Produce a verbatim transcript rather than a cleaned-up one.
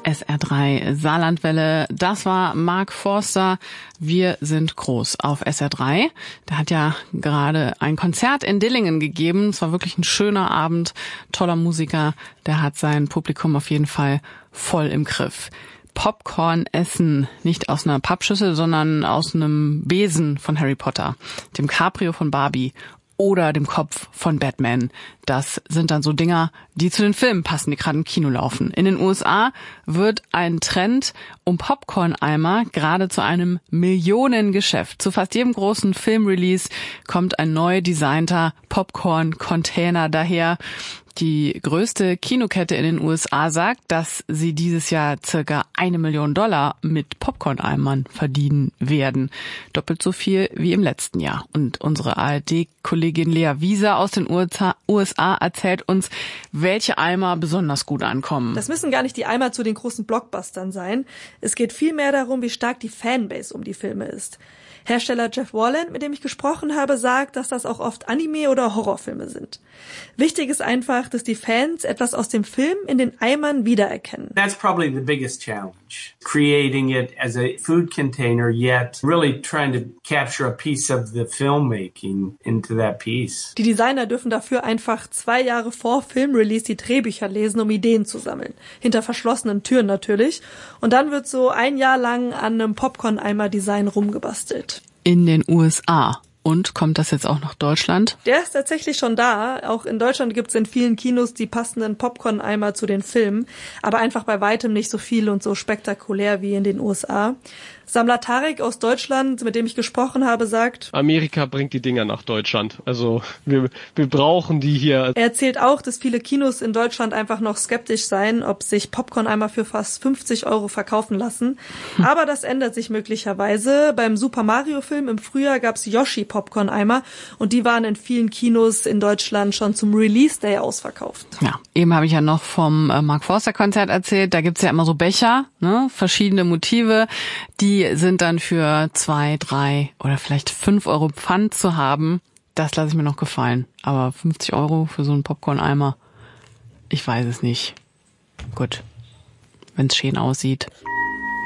S R drei Saarlandwelle. Das war Mark Forster. Wir sind groß auf S R drei. Der hat ja gerade ein Konzert in Dillingen gegeben. Es war wirklich ein schöner Abend, toller Musiker. Der hat sein Publikum auf jeden Fall voll im Griff. Popcorn essen, nicht aus einer Pappschüssel, sondern aus einem Besen von Harry Potter, dem Cabrio von Barbie oder dem Kopf von Batman. Das sind dann so Dinger, die zu den Filmen passen, die gerade im Kino laufen. In den U S A wird ein Trend um Popcorn-Eimer gerade zu einem Millionengeschäft. Zu fast jedem großen Filmrelease kommt ein neu designter Popcorn-Container daher. Die größte Kinokette in den U S A sagt, dass sie dieses Jahr circa eine Million Dollar mit Popcorn-Eimern verdienen werden. Doppelt so viel wie im letzten Jahr. Und unsere A R D-Kollegin Lea Wieser aus den U S A erzählt uns, welche Eimer besonders gut ankommen. Das müssen gar nicht die Eimer zu den großen Blockbustern sein. Es geht vielmehr darum, wie stark die Fanbase um die Filme ist. Hersteller Jeff Warland, mit dem ich gesprochen habe, sagt, dass das auch oft Anime- oder Horrorfilme sind. Wichtig ist einfach, dass die Fans etwas aus dem Film in den Eimern wiedererkennen. That's probably the biggest challenge. Creating it as a food container, yet really trying to capture a piece of the filmmaking into that piece. Die Designer dürfen dafür einfach zwei Jahre vor Filmrelease die Drehbücher lesen, um Ideen zu sammeln. Hinter verschlossenen Türen natürlich. Und dann wird so ein Jahr lang an einem Popcorn-Eimer-Design rumgebastelt. In den U S A. Und kommt das jetzt auch nach Deutschland? Der ist tatsächlich schon da. Auch in Deutschland gibt es in vielen Kinos die passenden Popcorn-Eimer zu den Filmen, aber einfach bei weitem nicht so viel und so spektakulär wie in den U S A. Sammler Tarek aus Deutschland, mit dem ich gesprochen habe, sagt, Amerika bringt die Dinger nach Deutschland. Also wir, wir brauchen die hier. Er erzählt auch, dass viele Kinos in Deutschland einfach noch skeptisch seien, ob sich Popcorn-Eimer für fast fünfzig Euro verkaufen lassen. Hm. Aber das ändert sich möglicherweise. Beim Super Mario-Film im Frühjahr gab's Yoshi-Popcorn-Eimer und die waren in vielen Kinos in Deutschland schon zum Release-Day ausverkauft. Ja, eben habe ich ja noch vom äh, Mark Forster-Konzert erzählt. Da gibt's ja immer so Becher, ne, verschiedene Motive, die sind dann für zwei, drei oder vielleicht fünf Euro Pfand zu haben. Das lasse ich mir noch gefallen. Aber fünfzig Euro für so einen Popcorn-Eimer, ich weiß es nicht. Gut, wenn es schön aussieht.